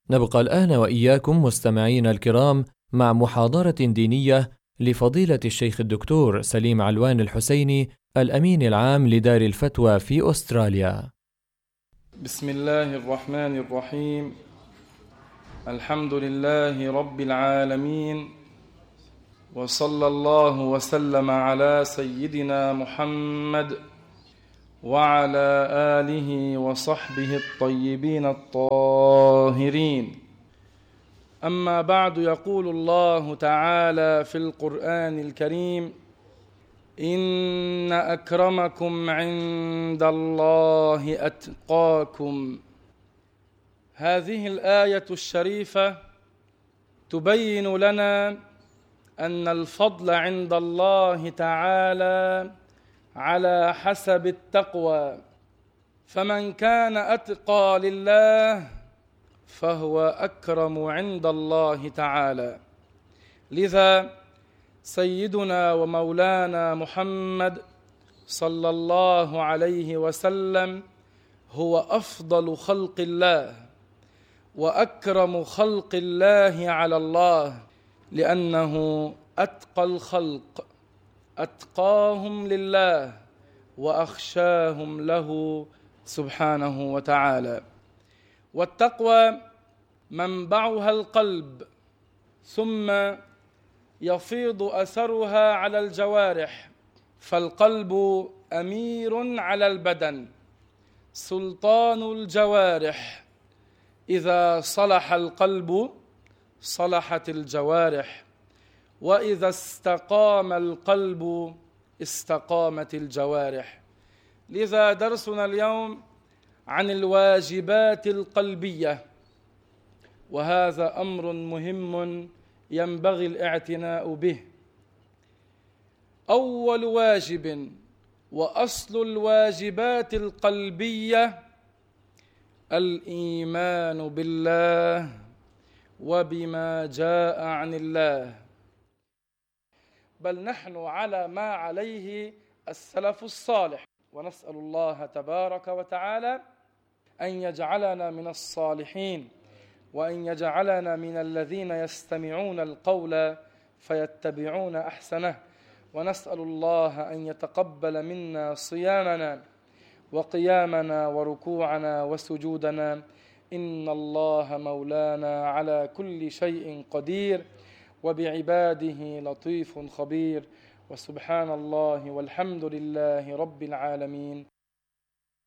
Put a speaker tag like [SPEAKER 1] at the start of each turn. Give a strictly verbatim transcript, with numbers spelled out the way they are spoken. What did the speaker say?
[SPEAKER 1] نبقى الآن وإياكم مستمعين الكرام مع محاضرة دينية لفضيلة الشيخ الدكتور سليم علوان الحسيني الأمين العام لدار الفتوى في أستراليا.
[SPEAKER 2] بسم الله الرحمن الرحيم. الحمد لله رب العالمين، وصلى الله وسلم على سيدنا محمد وعلى آله وصحبه الطيبين الطاهرين. أما بعد، يقول الله تعالى في القرآن الكريم: إن أكرمكم عند الله أتقاكم. هذه الآية الشريفة تبين لنا أن الفضل عند الله تعالى على حسب التقوى، فمن كان أتقى لله فهو أكرم عند الله تعالى. لذا سيدنا ومولانا محمد صلى الله عليه وسلم هو أفضل خلق الله وأكرم خلق الله على الله، لأنه أتقى الخلق، أتقاهم لله وأخشاهم له سبحانه وتعالى. والتقوى منبعها القلب، ثم يفيض أثرها على الجوارح، فالقلب أمير على البدن، سلطان الجوارح. إذا صلح القلب صلحت الجوارح، وإذا استقام القلب استقامت الجوارح. لذا درسنا اليوم عن الواجبات القلبية، وهذا أمر مهم ينبغي الاعتناء به. أول واجب وأصل الواجبات القلبية الإيمان بالله وبما جاء عن الله، بل نحن على ما عليه السلف الصالح، ونسأل الله تبارك وتعالى أن يجعلنا من الصالحين، وأن يجعلنا من الذين يستمعون القول فيتبعون أحسنه. ونسأل الله أن يتقبل منا صيامنا وقيامنا وركوعنا وسجودنا، إن الله مولانا على كل شيء قدير، وبعباده لطيف خبير. وسبحان الله والحمد لله رب العالمين.